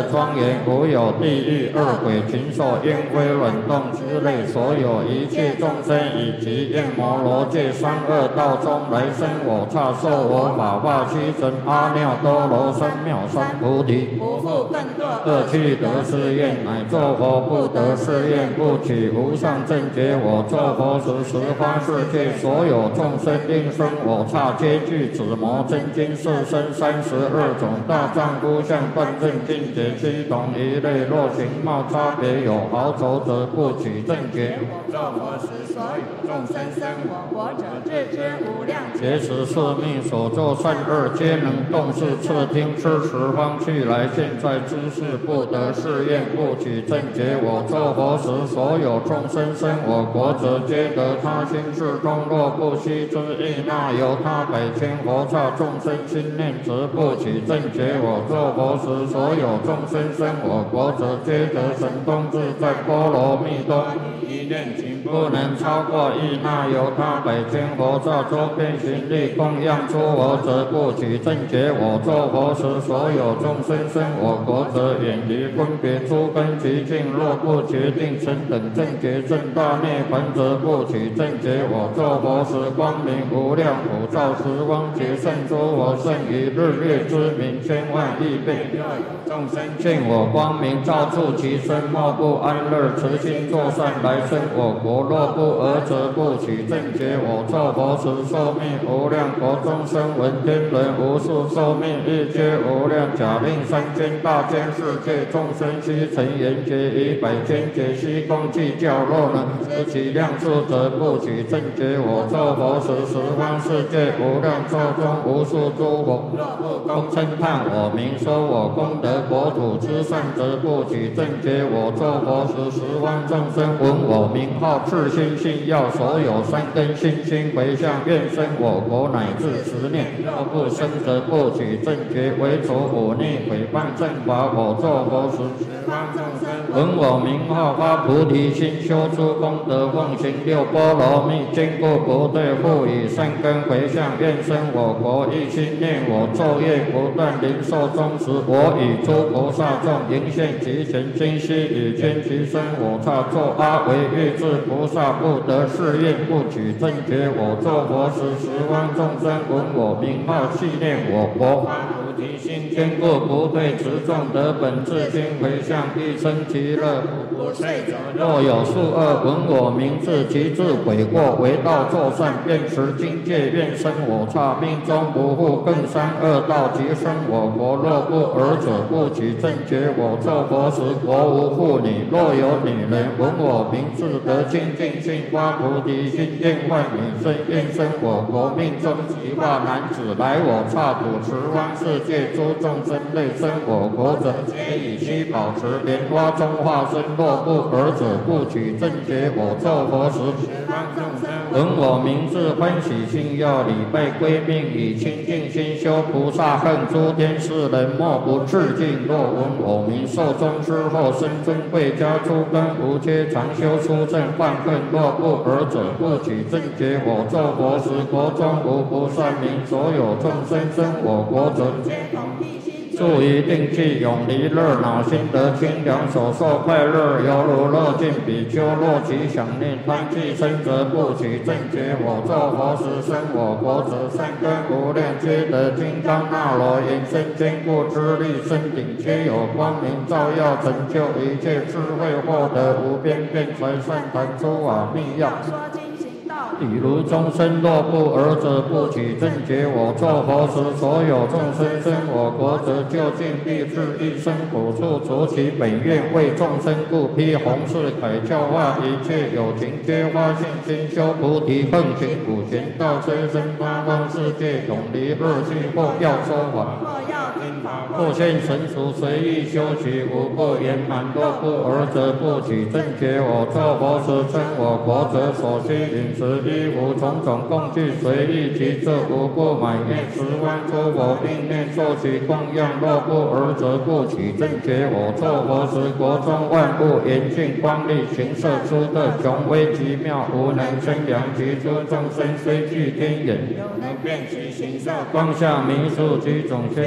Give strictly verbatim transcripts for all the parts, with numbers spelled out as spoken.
庄严，无有地狱、恶鬼、禽兽、阴灰、卵动之类所有一切众生，以及焰摩罗界三恶道中来生我刹受我法化七尘阿耨多罗三藐三菩提， 不复更堕恶趣得誓愿，乃作佛不得誓愿，不取无上正觉。我作佛时，十方世界所有众生应生我刹，皆具紫摩真经四身三十二种大丈夫相断正境界七同一类，若形貌差别有毫轴则不取正觉。 作佛时，所有众生生我国者，自知无量劫持是命所作善恶，皆能动视次听知十方去来。现在知识不得誓愿，不取正觉。我作佛时，所有众生生我国者，皆得他心事中，若不悉之意，那由他百千佛刹众生心念，则不取正觉。我作佛时，所有众生生我国者，皆得神通自在波罗蜜多。 一念情不能超过一那由他百千佛刹周边行力供养出我者，不取正觉。我作佛时，所有众生生我国者，远离分别诸根极境，若不决定成等正觉正大涅槃，则不取正觉。我作佛时，光明无量，普照十方劫胜诸佛，胜于日月之明千万亿倍。众生见我光明照触其身，莫不安乐，慈心作善来生我国。若不尔，则不取正觉。我作佛时，寿命无量，国中生闻天人无数，寿命亦皆无量。假令三千大千世界众生悉成缘觉，以百千劫悉共计较，若能知其量数，则不取正觉。我作佛时，十方世界无量寿中无数诸佛，若不共称叹我名，说我功德国土之善，则不取正觉。我作佛时，十方众生闻我名号，自心信要，所有三根心心回向，愿生我国乃至十念。若不生，则不取正觉。为除忤逆毁谤正法，我作佛时，十方众生闻我名号，发菩提心，修诸功德，奉行六波罗蜜，坚固不退，复以善根回向，愿生我国。一心念我昼夜不断，临寿终时，我与诸菩萨众迎现其前，今悉以天其身我刹作阿惟越致菩萨，不得誓愿，不取正觉。我作佛时，十方众生闻我名号，系念我国，发菩提心，坚固不退，持众得本自心回向，一生其乐，不退者。若有数恶闻我名字，其自悔过，为道作善，便持境界，愿生我刹，命中不复更三恶道，即生我国。若不尔者，不取正觉。我作佛时，国无妇女，若有女人闻我名字，得清净心，发菩提心，愿万女生，愿生我国。命中即化男子，来我刹土，十方世界诸众生类生我国者，皆以须保持莲花中化身。若不尔者，不取正觉。我作佛时，十方众生闻我名字，欢喜心要，礼拜归命，以清净心修菩萨恨，诸天世人莫不致敬。若闻我名，寿终之后，生尊贵家，诸根无缺，常修出正犯恨。若不尔者，不取正觉。我作佛时，国中无不善名，所有众生生我国者，皆同一心，住于定气，永离热恼，心得清凉，所受快乐，犹如乐尽比丘。若其想念贪气生，则不取正觉。我作佛时，生我国者，善根无量，皆得金刚那罗延伸坚固之力，身顶皆有光明照耀，成就一切智慧，获得无边辩才善谈诸法密要。 说经行道比如众生若不尔者，不取正觉。我作佛时，所有众生生我国者，究竟必至一生苦处，除其本愿，为众生故，披弘誓凯教化一切有情，皆发信心修菩提，奉行普贤道，催生八方世界，永离恶趣，或要说法， 或要听法， 或现成熟，随意修习，无不圆满。若不尔者，不取正觉。我作佛时，称我国者，所需饮食衣服种种供具，随意其这无不满愿。十方诸佛并念受其供养。若不尔者，不取正觉。我作佛时，国中万物严净光丽，形色出特，雄威极妙，无能生量。其诸众生虽具天眼， 有能辨其形色， 光下弥数，其种千周，则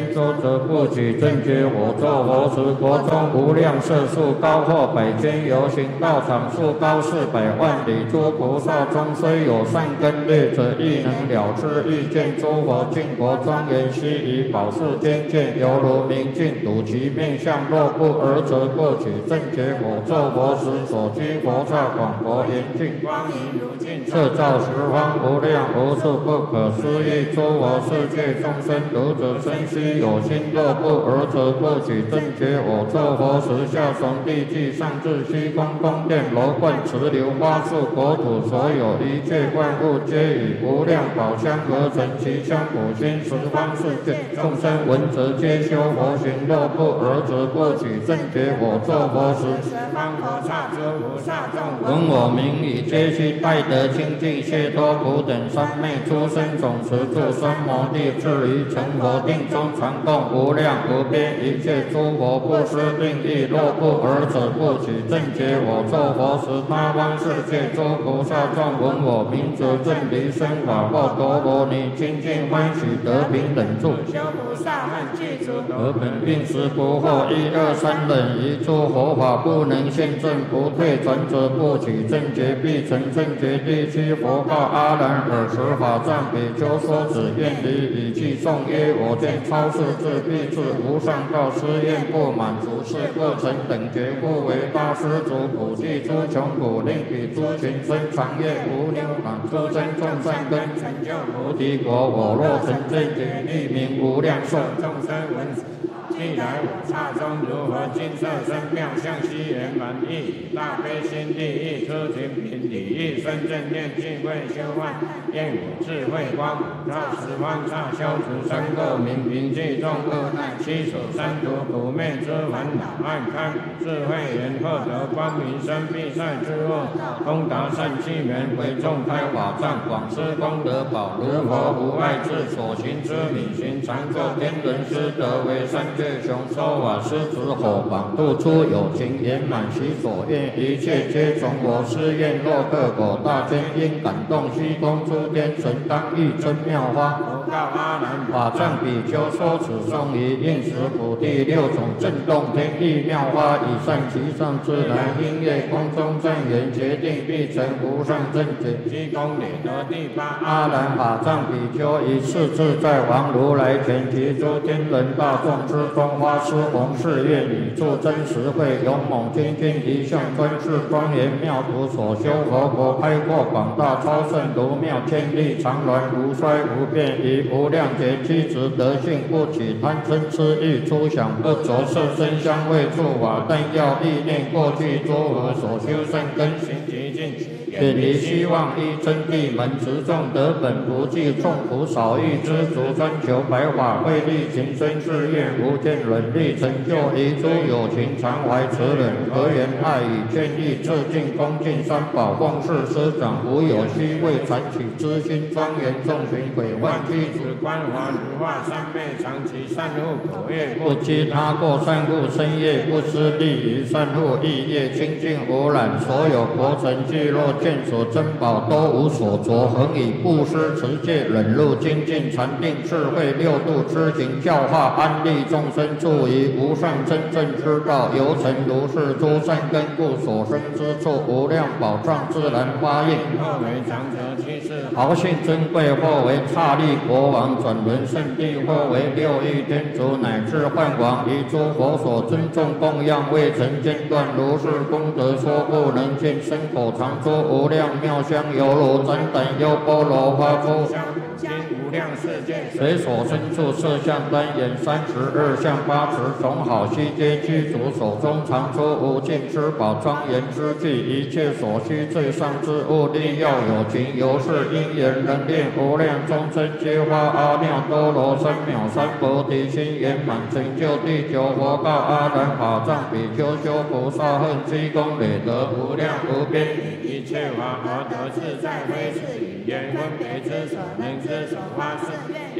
者不取正觉我作佛时，国中无量色数高或百千游行道场数高四百万里，诸菩萨中虽有善根劣者，亦能了知欲见诸佛净国庄严悉以宝树天见，犹如明镜睹其面相。若不尔者，过取正觉我作佛时，所居佛刹广博严净，光明如镜，摄照十方无量无数不可思议诸佛世界众生。读者生须有心，若不尔者，过取正觉我作佛时，下从地际上至虚空宫殿楼观池流花树国土，所有一切万物皆以无量宝香而成，其香普熏十方世界众生闻则皆修佛行。若不尔者，过取正觉我作佛时，十方佛刹诸菩萨众闻我名已，皆悉拜得清净解脱苦等三昧出生总持住三摩地，至于成佛定中传供无量无边一切诸佛不施定义。若不尔者，不取正觉我作佛时，他方世界诸菩萨众闻我名则正离生法报陀罗尼，清净欢喜得平等住，修菩萨们具足，而本并时不惑。一二三忍一诸佛法不能现证不退转者，不取正觉必成正觉。第七佛告阿难：尔时法藏比丘说子愿离以记颂曰：我见超世智必至无上道，施愿不满足，是过程等觉，故为大施主普济诸穷苦，令彼诸群生长业无量满，诸生众善根成就菩提国。我若成正觉，立名无量寿。众生闻既来我刹中，如何金色身妙相悉圆满意，大悲心地意，出群品礼意，生正念净慧修幻，愿我智慧光普照十方刹，消除三垢明平济众恶难，七所三途苦灭之烦恼，暗开智慧眼，获得光明生必赛之恶，通达善气门，为众开法藏，广施功德宝，如佛无碍智，所行之理行常作天人师德，为三界雄说法师子火榜，度出有情圆满其所愿，一切皆从我施愿。若克果大天因感动虚空诸天神，当欲真妙花。佛告阿难：法藏比丘说此颂于应时普第六种震动天地妙花，以善其上自然音乐空中正言，决定必成无上正觉。七公里得第八阿难：法藏比丘以是自在王如来前，提诸天人大众之中，花施弘誓愿语助真实慧，勇猛精进一向专制庄严妙土，所修佛国开阔广大，超胜如妙千里，常鸾无衰无变，以无量劫七执德性，不起贪嗔痴欲，出想不着色身香味触法，但要意念过去诸佛所修善根行极尽，远离希望依真谛门，持众得本不计众苦少欲知足，专求白法慧力情深志愿无间忍力，成就一诸有情常怀慈忍，和缘爱语劝义，致敬恭敬三宝，奉事师长，无有虚伪传起之心，庄严众群鬼幻具子观华如化三昧，常其善护口业，不积他过善护身业，不失利于善护意业，清净无染，所有国城聚落见所珍宝都无所着，恒以布施持戒忍辱精进禅定智慧六度知行教化安利众生，助于无上真正之道，由成如是诸善根故，所生之处无量宝藏自然发应。或为长者居士，豪姓尊贵；或为刹利国王，转轮圣地；或为六欲天竺，乃至梵王，以诸佛所尊重供养，未曾间断。如是功德说不能尽，身口常说无量妙香，犹如旃檀优波罗花出经无量世界，随所身处色相单眼三十二相八十种好悉皆具足，手中常出无尽之宝庄严之具，一切所需最上之物，力要有情，由是因缘能练无量众生，皆发阿耨多罗三藐三菩提心，圆满成就第九佛告阿难：法藏比丘修菩萨恨七功累得无量无边，一切法而得自在非是语言分别之所能之所发誓，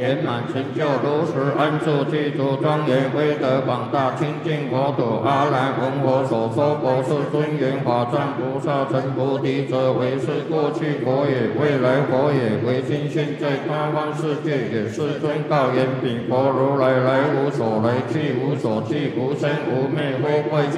圆满成就，如实安住具足庄严，威德广大，清净佛土。阿难闻我所说佛是尊严法藏菩萨，成菩提者为是过去佛也，未来佛也，为今现在他方世界也。世尊告言：彼佛如来来无所来，去无所去，无生无灭，非怪。